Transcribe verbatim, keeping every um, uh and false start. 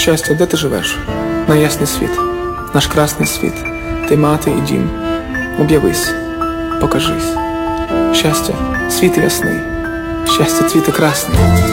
Щастя, де ти живеш? На ясний світ, наш красний світ, ти мати і дім. Об'явись, покажись. Щастя, світ ясний, щастя, цвіте красний.